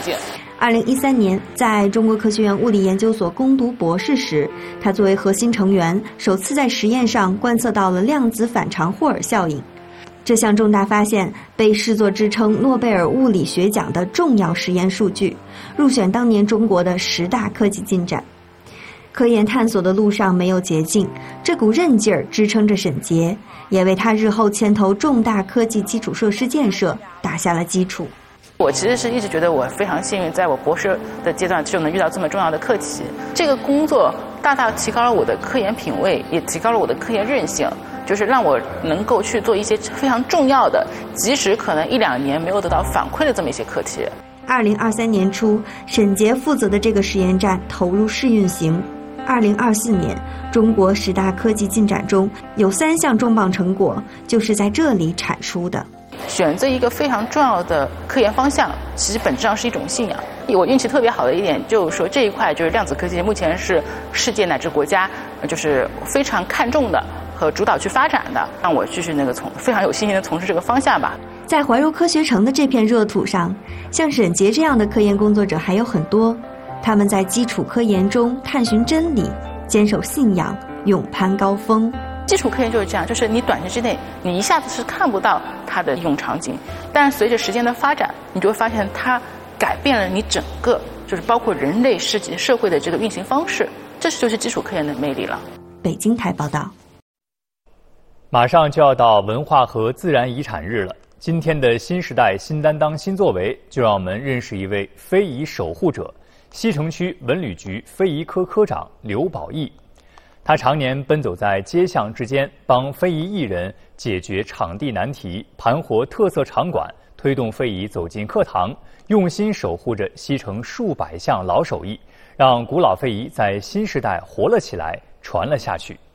境。 2013年，在中国科学院物理研究所攻读博士时，他作为核心成员，首次在实验上观测到了量子反常霍尔效应。这项重大发现被视作支撑诺贝尔物理学奖的重要实验数据，入选当年中国的10大科技进展。科研探索的路上没有捷径，这股韧劲儿支撑着沈杰，也为他日后牵头重大科技基础设施建设打下了基础。 我其实是一直觉得我非常幸运，在我博士的阶段就能遇到这么重要的课题。这个工作大大提高了我的科研品位，也提高了我的科研韧性，就是让我能够去做一些非常重要的，即使可能1、2年没有得到反馈的这么一些课题。 2023年初，沈杰负责的这个实验站投入试运行。2024年，中国10大科技进展中有3项重磅成果就是在这里产出的。 选择一个非常重要的科研方向，其实本质上是一种信仰。我运气特别好的一点就是说，这一块就是量子科技，目前是世界乃至国家就是非常看重的和主导去发展的，让我继续非常有信心的从事这个方向吧。 在怀柔科学城的这片热土上，像沈杰这样的科研工作者还有很多，他们在基础科研中探寻真理，坚守信仰，勇攀高峰。 基础科研就是这样，就是你短时之内你一下子是看不到它的应用场景，但是随着时间的发展，你就会发现它改变了你整个就是包括人类社会的这个运行方式，这就是基础科研的魅力了。 北京台报道。 马上就要到文化和自然遗产日了，今天的新时代新担当新作为，就让我们认识一位非遗守护者——西城区文旅局非遗科科长刘宝义。他常年奔走在街巷之间，帮非遗艺人解决场地难题，盘活特色场馆，推动非遗走进课堂，用心守护着西城数百项老手艺，让古老非遗在新时代活了起来，传了下去。